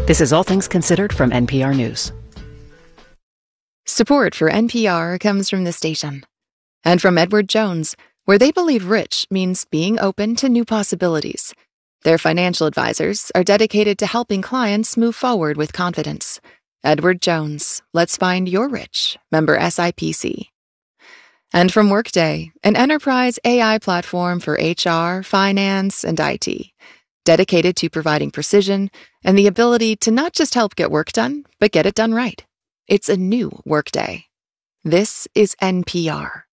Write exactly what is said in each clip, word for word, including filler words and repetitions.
This is All Things Considered from N P R News. Support for N P R comes from the station and from Edward Jones, where they believe rich means being open to new possibilities. Their financial advisors are dedicated to helping clients move forward with confidence. Edward Jones, let's find your rich. Member S I P C. And from Workday, an enterprise A I platform for H R, finance, and I T, dedicated to providing precision and the ability to not just help get work done, but get it done right. It's a new Workday. This is N P R.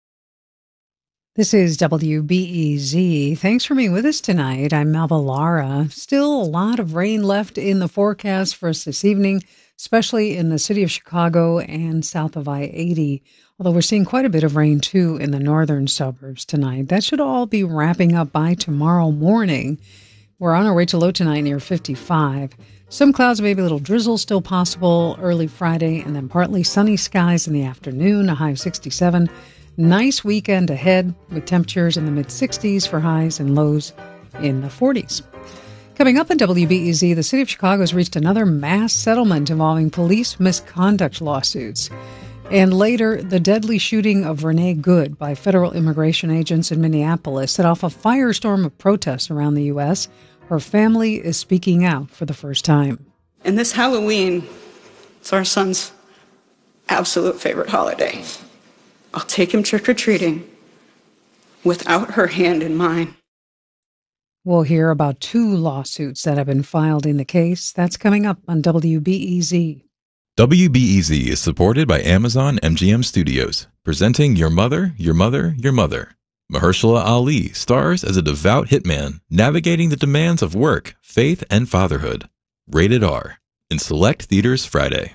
This is W B E Z. Thanks for being with us tonight. I'm Melba Lara. Still a lot of rain left in the forecast for us this evening, especially in the city of Chicago and south of I eighty. Although we're seeing quite a bit of rain, too, in the northern suburbs tonight. That should all be wrapping up by tomorrow morning. We're on our way to low tonight near fifty-five. Some clouds, maybe a little drizzle still possible early Friday, and then partly sunny skies in the afternoon, a high of sixty-seven. Nice weekend ahead with temperatures in the mid-sixties for highs and lows in the forties. Coming up on W B E Z, the city of Chicago has reached another mass settlement involving police misconduct lawsuits. And later, the deadly shooting of Renee Good by federal immigration agents in Minneapolis set off a firestorm of protests around the U S. Her family is speaking out for the first time. And this Halloween, it's our son's absolute favorite holiday. I'll take him trick-or-treating without her hand in mine. We'll hear about two lawsuits that have been filed in the case. That's coming up on W B E Z. W B E Z is supported by Amazon M G M Studios, presenting Your Mother, Your Mother, Your Mother. Mahershala Ali stars as a devout hitman navigating the demands of work, faith, and fatherhood. Rated R. In select theaters Friday.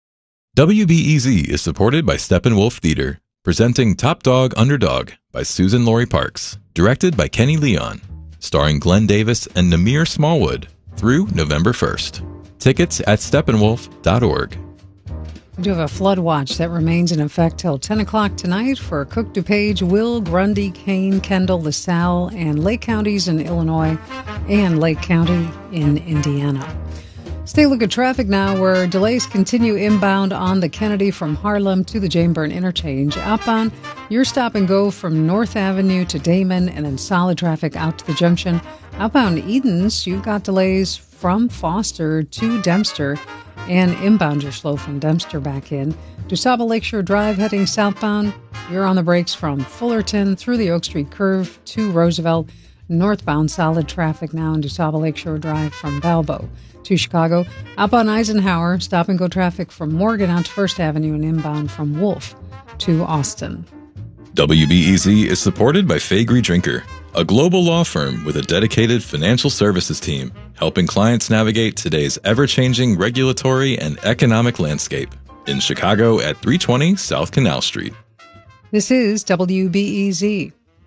W B E Z is supported by Steppenwolf Theater, presenting Top Dog Underdog by Susan Laurie Parks, directed by Kenny Leon, starring Glenn Davis and Namir Smallwood, through November first. Tickets at steppenwolf dot org. We do have a flood watch that remains in effect till ten o'clock tonight for Cook, DuPage, Will, Grundy, Kane, Kendall, LaSalle, and Lake counties in Illinois and Lake County in Indiana. Stay a look at traffic now, where delays continue inbound on the Kennedy from Harlem to the Jane Byrne interchange. Outbound, your stop and go from North Avenue to Damon, and then solid traffic out to the junction. Outbound Edens, you've got delays from Foster to Dempster, and inbound you're slow from Dempster back in. DuSable Lakeshore Drive heading southbound, you're on the brakes from Fullerton through the Oak Street curve to Roosevelt. Northbound solid traffic now in DuSable Lakeshore Drive from Balbo to Chicago. Outbound Eisenhower, stop and go traffic from Morgan out to First Avenue, and inbound from Wolf to Austin. W B E Z is supported by Faegre Drinker, a global law firm with a dedicated financial services team, helping clients navigate today's ever-changing regulatory and economic landscape. In Chicago at three twenty South Canal Street. This is W B E Z.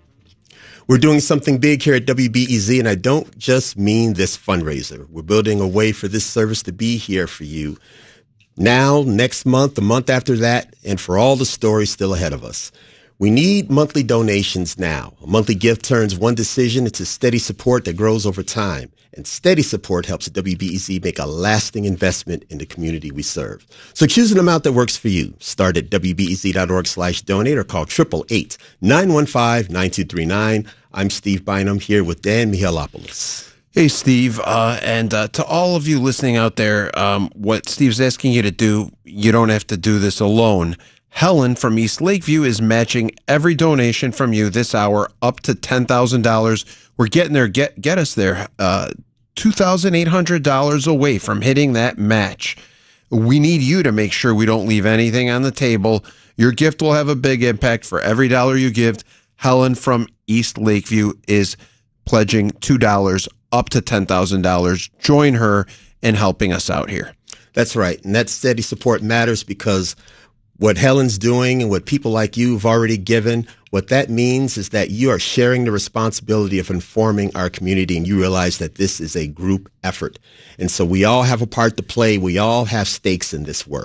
We're doing something big here at W B E Z, and I don't just mean this fundraiser. We're building a way for this service to be here for you now, next month, the month after that, and for all the stories still ahead of us. We need monthly donations now. A monthly gift turns one decision into steady support that grows over time. And steady support helps W B E Z make a lasting investment in the community we serve. So choose an amount that works for you. Start at W B E Z dot org slash donate or call eight eight eight, nine one five, nine two three nine. I'm Steve Bynum here with Dan Mihalopoulos. Hey, Steve, uh, and uh, to all of you listening out there, um, what Steve's asking you to do, you don't have to do this alone. Helen from East Lakeview is matching every donation from you this hour up to ten thousand dollars. We're getting there. Get get us there. Uh, two thousand eight hundred dollars away from hitting that match. We need you to make sure we don't leave anything on the table. Your gift will have a big impact for every dollar you give. Helen from East Lakeview is pledging two dollars up to ten thousand dollars. Join her in helping us out here. That's right. And that steady support matters because what Helen's doing and what people like you have already given, what that means is that you are sharing the responsibility of informing our community, and you realize that this is a group effort. And so we all have a part to play. We all have stakes in this work.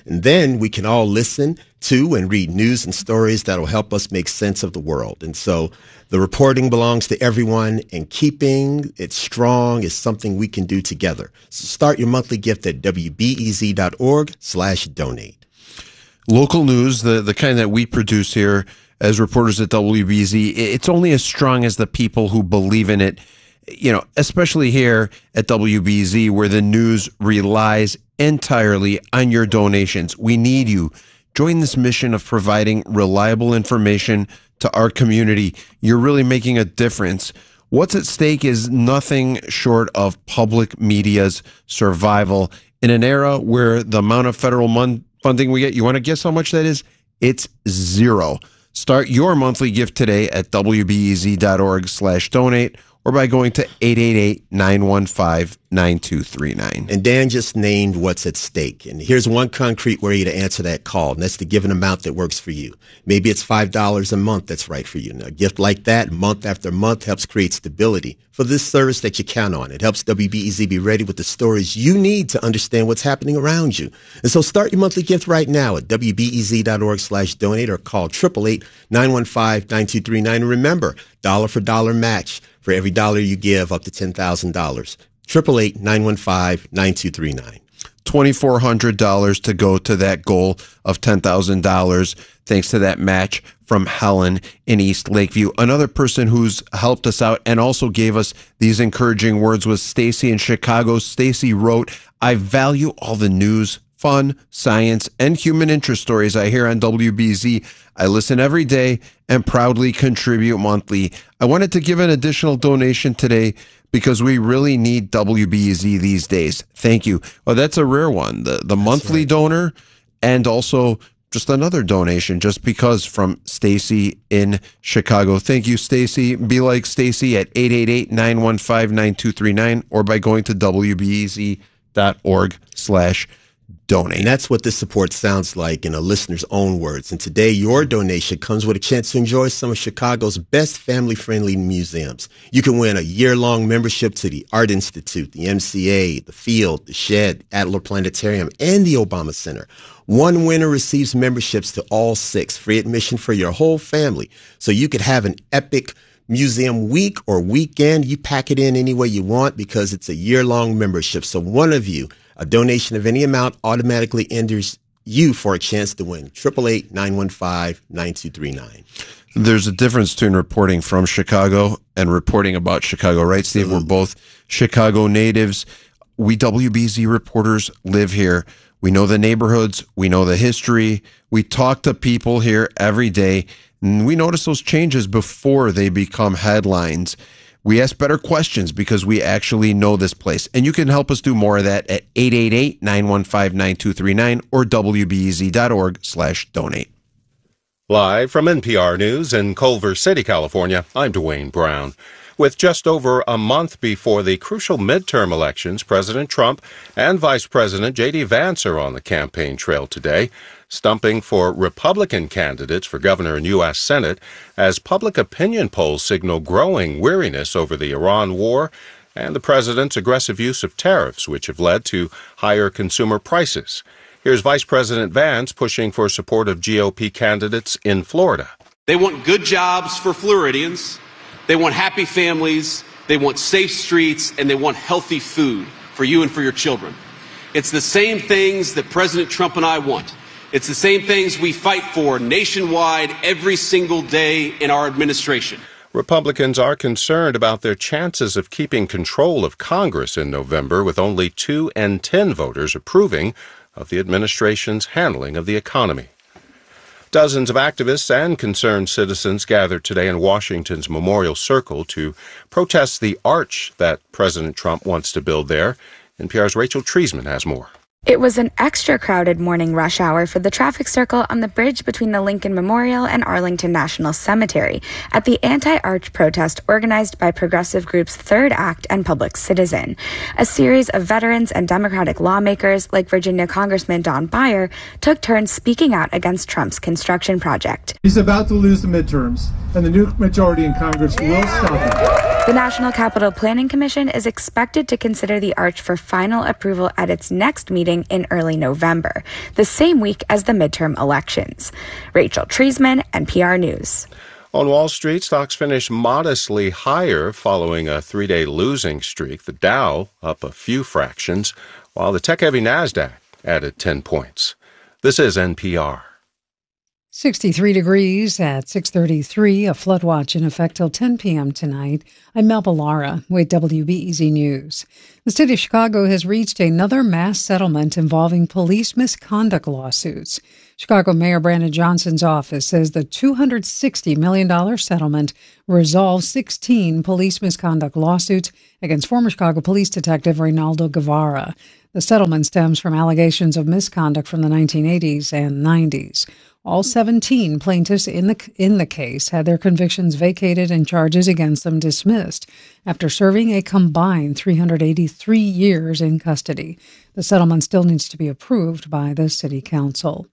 And then we can all listen to and read news and stories that will help us make sense of the world. And so the reporting belongs to everyone, and keeping it strong is something we can do together. So start your monthly gift at W B E Z dot org slash donate. Local news, the, the kind that we produce here as reporters at W B Z, it's only as strong as the people who believe in it, you know, especially here at W B Z, where the news relies entirely on your donations. We need you. Join this mission of providing reliable information to our community. You're really making a difference. What's at stake is nothing short of public media's survival in an era where the amount of federal mon- funding we get, you want to guess how much that is? It's zero. Start your monthly gift today at W B E Z dot org slash donate or by going to eight eight eight, nine one five, nine two three nine. And Dan just named what's at stake. And here's one concrete way to answer that call, and that's to give an amount that works for you. Maybe it's five dollars a month that's right for you. Now, a gift like that, month after month, helps create stability for this service that you count on. It helps W B E Z be ready with the stories you need to understand what's happening around you. And so start your monthly gift right now at W B E Z dot org slash donate or call eight eight eight, nine one five, nine two three nine. And remember, dollar for dollar match for every dollar you give up to ten thousand dollars. eight eight eight, nine one five, nine two three nine. two thousand four hundred dollars to go to that goal of ten thousand dollars, thanks to that match from Helen in East Lakeview. Another person who's helped us out and also gave us these encouraging words was Stacy in Chicago. Stacy wrote, "I value all the news, fun, science, and human interest stories I hear on W B Z. I listen every day and proudly contribute monthly. I wanted to give an additional donation today because we really need W B Z these days. Thank you." Well, that's a rare one. The the that's monthly right. donor and also just another donation just because from Stacy in Chicago. Thank you, Stacy. Be like Stacy at eight eight eight, nine one five, nine two three nine or by going to W B E Z dot org slash donate. And that's what this support sounds like in a listener's own words. And today, your donation comes with a chance to enjoy some of Chicago's best family-friendly museums. You can win a year-long membership to the Art Institute, the M C A, the Field, the Shed, Adler Planetarium, and the Obama Center. One winner receives memberships to all six, free admission for your whole family. So you could have an epic museum week or weekend. You pack it in any way you want because it's a year-long membership. So one of you, a donation of any amount automatically enters you for a chance to win. eight eight eight, nine one five, nine two three nine. There's a difference between reporting from Chicago and reporting about Chicago, right, Steve? Absolutely. We're both Chicago natives. We W B Z reporters live here. We know the neighborhoods. We know the history. We talk to people here every day. And we notice those changes before they become headlines. We ask better questions because we actually know this place. And you can help us do more of that at eight eight eight, nine one five, nine two three nine or W B E Z dot org slash donate. Live from N P R News in Culver City, California, I'm Dwayne Brown. With just over a month before the crucial midterm elections, President Trump and Vice President J D Vance are on the campaign trail today, stumping for Republican candidates for governor and U S Senate as public opinion polls signal growing weariness over the Iran war and the president's aggressive use of tariffs, which have led to higher consumer prices. Here's Vice President Vance pushing for support of G O P candidates in Florida. They want good jobs for Floridians. They want happy families. They want safe streets, and they want healthy food for you and for your children. It's the same things that President Trump and I want. It's the same things we fight for nationwide every single day in our administration. Republicans are concerned about their chances of keeping control of Congress in November, with only two in ten voters approving of the administration's handling of the economy. Dozens of activists and concerned citizens gathered today in Washington's Memorial Circle to protest the arch that President Trump wants to build there. N P R's Rachel Treisman has more. It was an extra crowded morning rush hour for the traffic circle on the bridge between the Lincoln Memorial and Arlington National Cemetery at the anti-arch protest organized by progressive groups Third Act and Public Citizen. A series of veterans and Democratic lawmakers, like Virginia Congressman Don Beyer, took turns speaking out against Trump's construction project. He's about to lose the midterms, and the new majority in Congress will stop him. The National Capital Planning Commission is expected to consider the arch for final approval at its next meeting in early November, the same week as the midterm elections. Rachel Treisman, N P R News. On Wall Street, stocks finished modestly higher following a three-day losing streak. The Dow up a few fractions, while the tech-heavy NASDAQ added ten points. This is N P R. sixty-three degrees at six thirty-three, a flood watch in effect till ten p.m. tonight. I'm Melba Lara with W B E Z News. The city of Chicago has reached another mass settlement involving police misconduct lawsuits. Chicago Mayor Brandon Johnson's office says the two hundred sixty million dollars settlement resolves sixteen police misconduct lawsuits against former Chicago police detective Reynaldo Guevara. The settlement stems from allegations of misconduct from the nineteen eighties and nineties. All seventeen plaintiffs in the in the case had their convictions vacated and charges against them dismissed after serving a combined three hundred eighty-three years in custody. The settlement still needs to be approved by the City Council.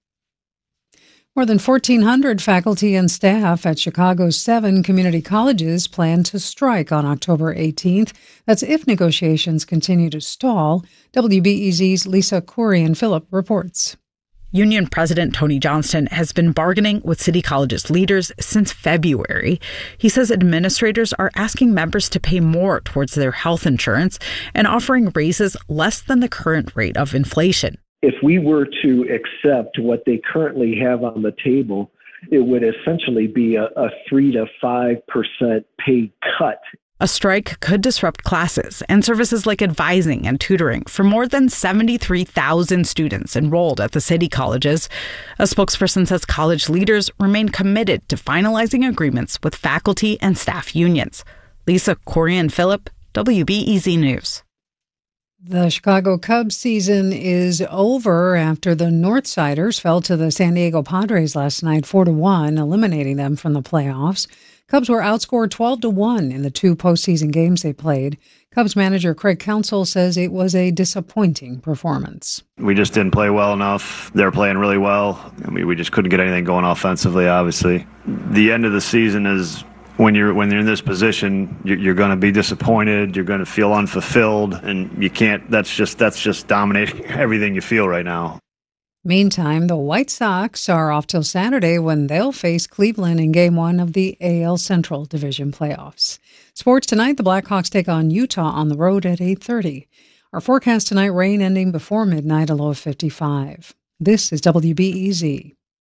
More than fourteen hundred faculty and staff at Chicago's seven community colleges plan to strike on October eighteenth. That's if negotiations continue to stall. W B E Z's Lisa Kurian-Phillip reports. Union President Tony Johnston has been bargaining with City College's leaders since February. He says administrators are asking members to pay more towards their health insurance and offering raises less than the current rate of inflation. If we were to accept what they currently have on the table, it would essentially be a, a three to five percent pay cut. A strike could disrupt classes and services like advising and tutoring for more than seventy-three thousand students enrolled at the city colleges. A spokesperson says college leaders remain committed to finalizing agreements with faculty and staff unions. Lisa Kurian-Phillip, W B E Z News. The Chicago Cubs season is over after the Northsiders fell to the San Diego Padres last night four to one, eliminating them from the playoffs. Cubs were outscored twelve to one in the two postseason games they played. Cubs manager Craig Counsell says it was a disappointing performance. We just didn't play well enough. They were playing really well. I mean, we just couldn't get anything going offensively, obviously. The end of the season is when you're when you're in this position, you're, you're going to be disappointed. You're going to feel unfulfilled, and you can't. That's just that's just dominating everything you feel right now. Meantime, the White Sox are off till Saturday when they'll face Cleveland in Game one of the A L Central Division playoffs. Sports tonight, the Blackhawks take on Utah on the road at eight thirty. Our forecast tonight, rain ending before midnight, a low of fifty-five. This is W B E Z.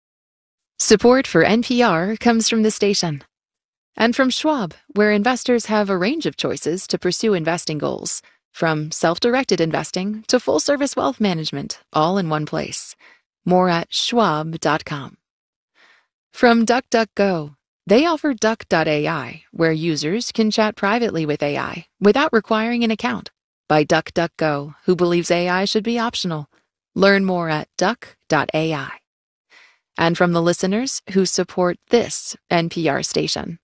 Support for N P R comes from the station. And from Schwab, where investors have a range of choices to pursue investing goals. From self-directed investing to full-service wealth management, all in one place. More at schwab dot com. From DuckDuckGo, they offer Duck dot A I, where users can chat privately with A I without requiring an account. By DuckDuckGo, who believes A I should be optional. Learn more at duck dot A I. And from the listeners who support this N P R station.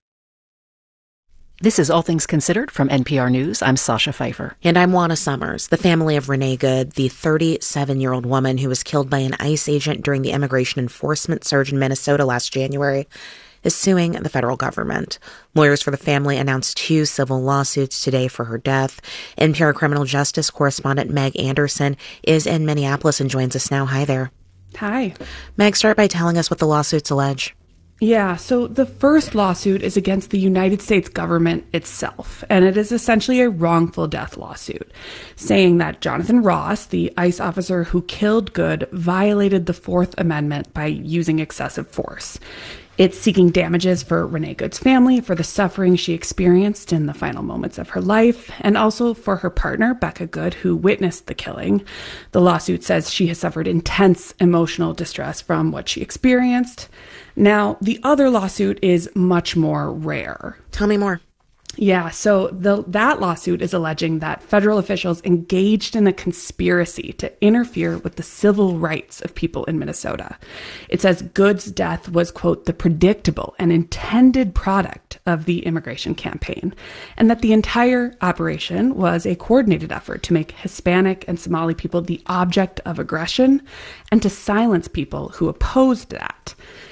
This is All Things Considered from N P R News. I'm Sasha Pfeiffer. And I'm Juana Summers. The family of Renee Good, the thirty-seven-year-old woman who was killed by an ICE agent during the immigration enforcement surge in Minnesota last January, is suing the federal government. Lawyers for the family announced two civil lawsuits today for her death. N P R criminal justice correspondent Meg Anderson is in Minneapolis and joins us now. Hi there. Hi. Meg, start by telling us what the lawsuits allege. Yeah, so the first lawsuit is against the United States government itself, and it is essentially a wrongful death lawsuit, saying that Jonathan Ross, the ICE officer who killed Good, violated the Fourth Amendment by using excessive force. It's seeking damages for Renee Good's family for the suffering she experienced in the final moments of her life, and also for her partner, Becca Good, who witnessed the killing. The lawsuit says she has suffered intense emotional distress from what she experienced. Now, the other lawsuit is much more rare. Tell me more. Yeah, so the, that lawsuit is alleging that federal officials engaged in a conspiracy to interfere with the civil rights of people in Minnesota. It says Good's death was, quote, the predictable and intended product of the immigration campaign, and that the entire operation was a coordinated effort to make Hispanic and Somali people the object of aggression and to silence people who opposed that.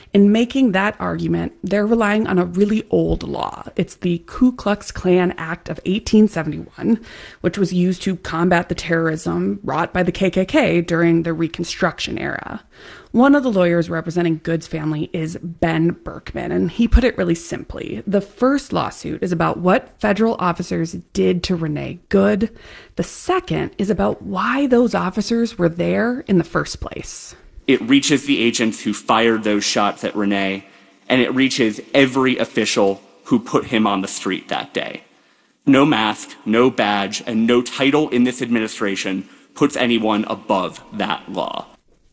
In making that argument, they're relying on a really old law. It's the Ku Klux Klan Act of eighteen seventy-one, which was used to combat the terrorism wrought by the K K K during the Reconstruction era. One of the lawyers representing Good's family is Ben Berkman, and he put it really simply. The first lawsuit is about what federal officers did to Renee Good. The second is about why those officers were there in the first place. It reaches the agents who fired those shots at Renee, and it reaches every official who put him on the street that day. No mask, no badge, and no title in this administration puts anyone above that law.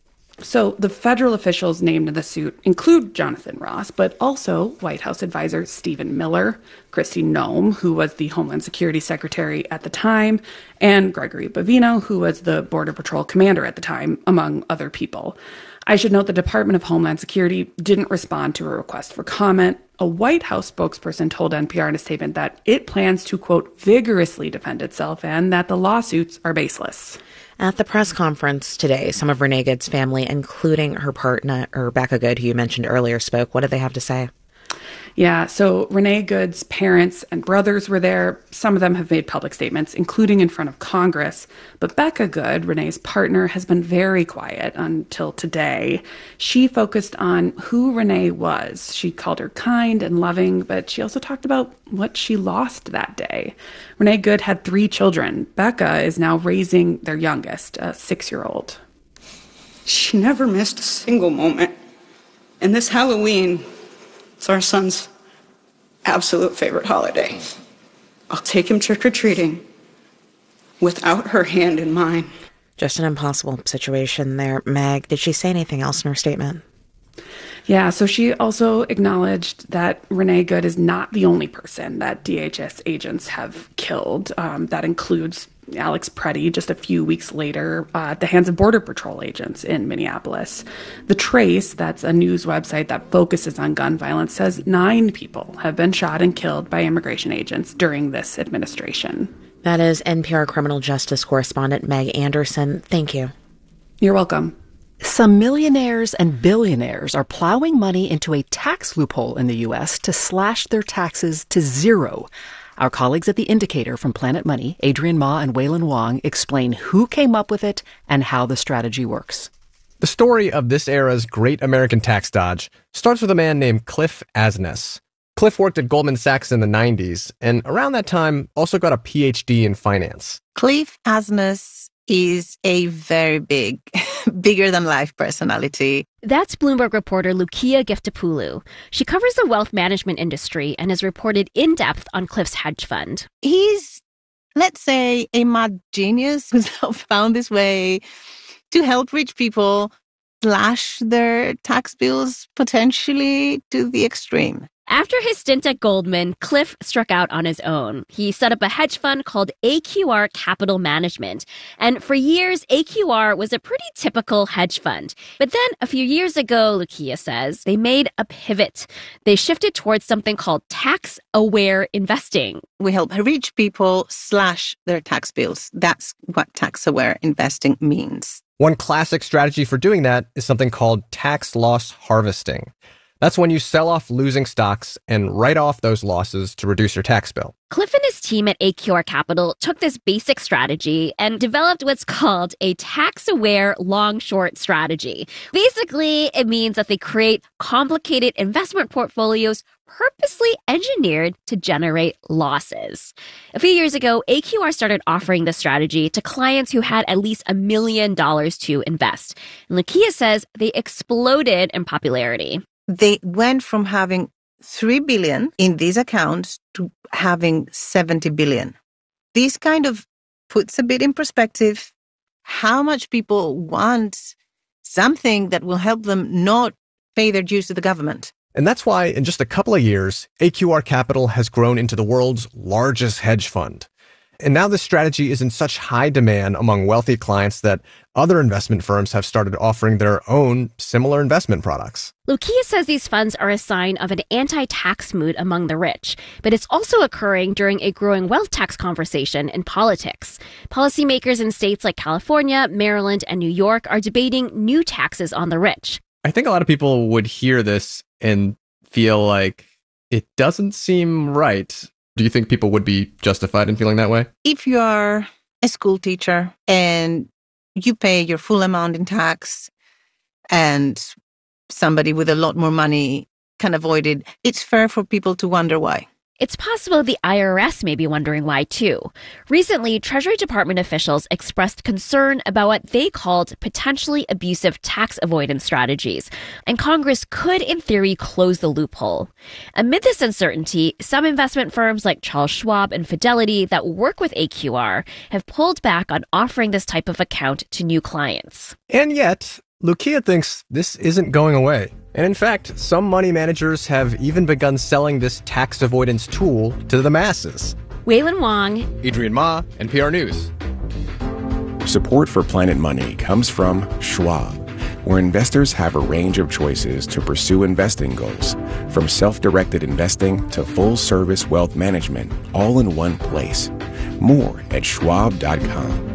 So the federal officials named in the suit include Jonathan Ross, but also White House advisor Stephen Miller, Kristi Noem, who was the Homeland Security Secretary at the time, and Gregory Bovino, who was the Border Patrol commander at the time, among other people. I should note the Department of Homeland Security didn't respond to a request for comment. A White House spokesperson told N P R in a statement that it plans to, quote, vigorously defend itself and that the lawsuits are baseless. At the press conference today, some of Renee Good's family, including her partner, Rebecca Good, who you mentioned earlier, spoke. What did they have to say? Yeah, so Renee Good's parents and brothers were there. Some of them have made public statements, including in front of Congress. But Becca Good, Renee's partner, has been very quiet until today. She focused on who Renee was. She called her kind and loving, but she also talked about what she lost that day. Renee Good had three children. Becca is now raising their youngest, a six-year-old. She never missed a single moment. And this Halloween, it's our son's absolute favorite holiday. I'll take him trick-or-treating without her hand in mine. Just an impossible situation there. Meg, did she say anything else in her statement? Yeah, so she also acknowledged that Renee Good is not the only person that D H S agents have killed. Um, that includes Alex Preddy just a few weeks later uh, at the hands of Border Patrol agents in Minneapolis. The Trace, that's a news website that focuses on gun violence, says nine people have been shot and killed by immigration agents during this administration. That is N P R criminal justice correspondent Meg Anderson. Thank you. You're welcome. Some millionaires and billionaires are plowing money into a tax loophole in the U S to slash their taxes to zero. Our colleagues at The Indicator from Planet Money, Adrian Ma and Waylon Wong, explain who came up with it and how the strategy works. The story of this era's great American tax dodge starts with a man named Cliff Asness. Cliff worked at Goldman Sachs in the nineties, and around that time also got a P H D in finance. Cliff Asness is a very big, bigger-than-life personality. That's Bloomberg reporter Lukia Giftapulu. She covers the wealth management industry and has reported in depth on Cliff's hedge fund. He's, let's say, a mad genius who's found this way to help rich people slash their tax bills potentially to the extreme. After his stint at Goldman, Cliff struck out on his own. He set up a hedge fund called A Q R Capital Management. And for years, A Q R was a pretty typical hedge fund. But then a few years ago, Lukia says, they made a pivot. They shifted towards something called tax-aware investing. We help rich people slash their tax bills. That's what tax-aware investing means. One classic strategy for doing that is something called tax loss harvesting. That's when you sell off losing stocks and write off those losses to reduce your tax bill. Cliff and his team at A Q R Capital took this basic strategy and developed what's called a tax-aware long-short strategy. Basically, it means that they create complicated investment portfolios purposely engineered to generate losses. A few years ago, A Q R started offering this strategy to clients who had at least a million dollars to invest. And Lukia says they exploded in popularity. They went from having three billion dollars in these accounts to having seventy billion dollars. This kind of puts a bit in perspective how much people want something that will help them not pay their dues to the government. And that's why in just a couple of years, A Q R Capital has grown into the world's largest hedge fund. And now this strategy is in such high demand among wealthy clients that other investment firms have started offering their own similar investment products. Lukia says these funds are a sign of an anti-tax mood among the rich, but it's also occurring during a growing wealth tax conversation in politics. Policymakers in states like California, Maryland, and New York are debating new taxes on the rich. I think a lot of people would hear this and feel like it doesn't seem right. Do you think people would be justified in feeling that way? If you are a school teacher and you pay your full amount in tax and somebody with a lot more money can avoid it, it's fair for people to wonder why. It's possible the I R S may be wondering why, too. Recently, Treasury Department officials expressed concern about what they called potentially abusive tax avoidance strategies, and Congress could, in theory, close the loophole. Amid this uncertainty, some investment firms like Charles Schwab and Fidelity that work with A Q R have pulled back on offering this type of account to new clients. And yet, Lucia thinks this isn't going away. And in fact, some money managers have even begun selling this tax avoidance tool to the masses. Waylon Wong, Adrian Ma, N P R News. Support for Planet Money comes from Schwab, where investors have a range of choices to pursue investing goals, from self-directed investing to full-service wealth management, all in one place. More at schwab dot com.